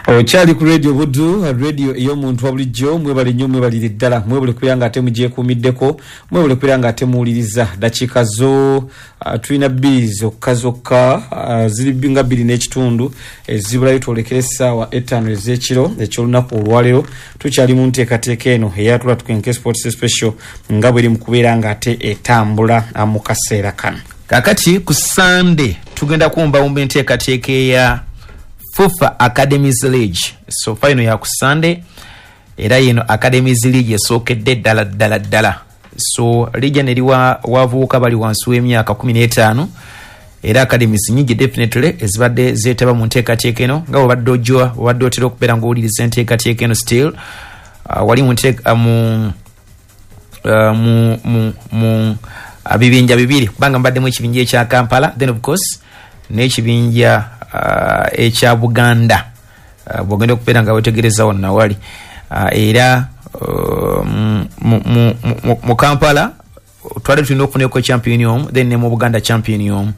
Ochali ku radio Budu, radio iyo muntu wabulijjo mwebale nnyo mwebalire ddala mwebale kuyanga ate mujekuumiddeko mwebale kuyanga ate muwuliriza dakika zo tulina bizo okukazokka ziri binga 2 n'ekitundu ezibulayo twolekera essaawa 5 ez'ekiro ekyolunaku olwaleero tukyali mu nteekateeka eno eyatula tukenke sports special nga bweri mu kubeera nga ate etambula mu kaseera kano. Kakati ku Sunday tugenda kumba mu nteekateeka ya FUFA Academies League. So final ya ku Sunday era yino Academies League esookedde ddala. So region eriwa wavuuka bali wansi w'emyaka 15 era academies nyingi definitely ezibadde zeetaba mu nteekateeka eno nga wabadde ojjoa wabadde otera okubeera ng'owuliriza enteekateeka eno still wali mu nteeka mu bibinja bibiri kubanga mbaddemu ekibinja ekya Kampala then of course n'ekibinja ekya Buganda bwogenda okubeera nga wetegereza wonna wali era mu Kampala twali tulina okufunako champion then ne mu Buganda champion.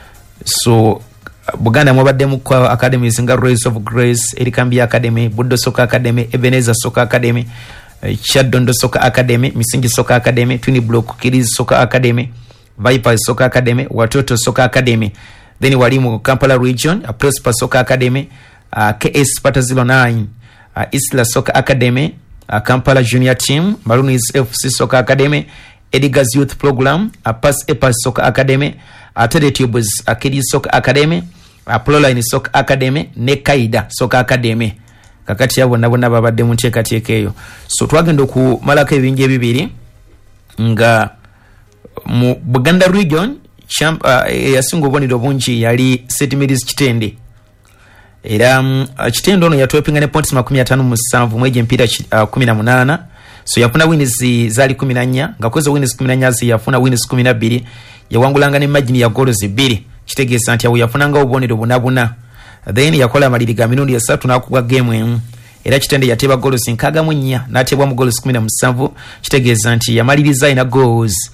So Buganda mwabaddemu kwa academies nga Race of Grace, Erikambi Academy, Buddo Soccer Academy, Ebenezer Soccer Academy, Chadondo Soccer Academy, Misingi Soccer Academy, Twin Block Kiddies Soccer Academy, Vipers Soccer Academy, Watoto Soccer Academy. Then wali mu Kampala region, Prosper Soccer Academy, KS Patazilo 9, Isla Soccer Academy, Kampala Junior Team, Maroons FC Soccer Academy, Edgar's Youth Program, Pass Epas Soccer Academy, Teletubes Kiddies Soccer Academy, Proline Soccer Academy, Nekaida Soccer Academy. Kakati yabo nabona babadde mu nteekateeka eyo. So twagenda okumalako ebingi ebibiri nga mu Buganda region yasinga obubonero bungi yali St. Mary's Kitende. Era Kitende ono yatwepinga ne points 57 mweje mpira 18. So yafuna wins zali 14 nga kwezo wins 14 yafuna wins 12 yawangulanga ne margin ya goals 2 kitegeeza nti yafunanga obubonero bunabuna. Then yakola amaliri ga minundi 3 n'akugwa game emu era Kitende yateba goals 64 n'atebwa mu goals 17 kitegeeza nti yamaliriza ina goals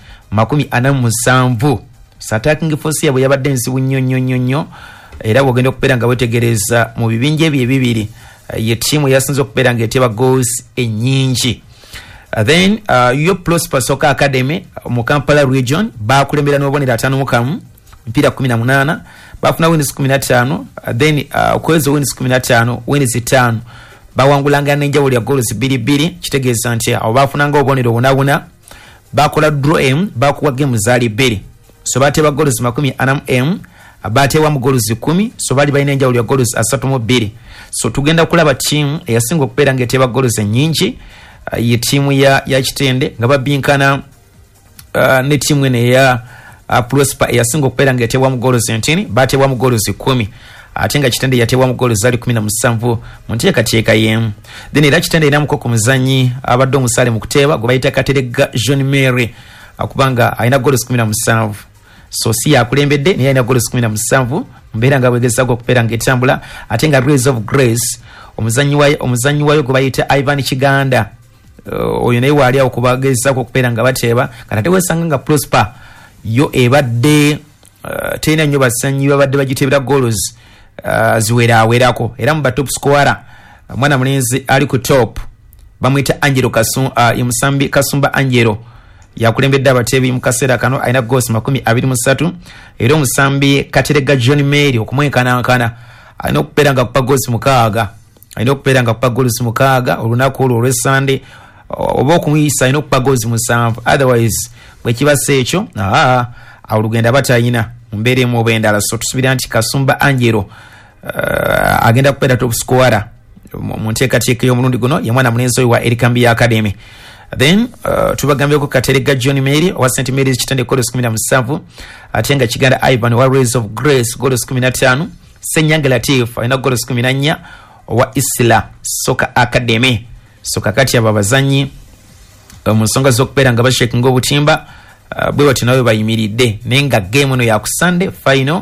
47. Attacking force yabo yabadde nzibu nnyo era bwogenda okubeera nga wetegereza mu bibinja ebyo ebibiri ye tiimu yasinze okubeera nga eteba goals ennyingi. Then yo Prosper Soccer Academy mu Kampala region bakulembera n'obubonero 5 mpira 18 bafuna wins 15 then kwezo wins 15 wins 5 bawangulanga n'enjawulo ya goals 2 kitegeeza nti abo bafunanga obubonero bunabuna bakola draw bakuwa game zali 2. So bateba goals 40 abatewa mu goals 10 so bali balina enjawulo ya goals 32. So tugenda kulaba team eyasinga okubeera nga eteba goals nyingi ye team ya Kitende nga babinkana ne team ene ya Prosper eyasinga okubeera nga etebwa mu goals 19 batebwa mu goals 10 ate nga Kitende yatebwa mu goals zali 17 mu nteekateeka y'emu. Then era Kitende ina mukoko muzanyi abadde omusale mu kuteeba gwe bayita Katerega John Mary akubanga alina goals 17. So si yakulembedde naye alina goals 17 mbeera nga bwegezaako okubeera ng'etambula ate nga Race of Grace omuzanyi wayo gwe bayita Ivan Kiganda oyo naye waali awo kubagezaako okubeera nga bateeba kati ate weesanga nga Prosper yo ebadde terina nnyo basanyi babadde bagiteebera goals ziweraawerako era mu batop scorer mwana mulenzi ali ku top bamuyita Angelo Musambi Kasumba Angelo yakulembedde abateebi mu kaseera kano alina goals 23 era omusambi Katerega John Mary okumwenkanankana alina okubeera nga kupa goals 6 olunaku olwo olw'Essande oba okumuyisa alina okupa goals 7 otherwise bwekibasa ekyo olugenda batayina mu mbeera emu oba endala. So tusubira nti Kasumba Angelo agenda kubeera top scorer mu nteekateeka y'omulundi guno ye mwana mulenzi oyo wa Erikambi Academy. Then tubagambyeko Katerega John Mary wa St. Mary's Kitende goals 17 ate nga Kiganda Ivan wa Race of Grace goals 15 Senyange Latif alina goals 14 wa Isla Soccer Academy. So kakati aba bazanyi mu nsonga z'okubeera nga bashakinga obutimba bwe bati nawe bayimiridde naye nga game eno ya ku Sunday final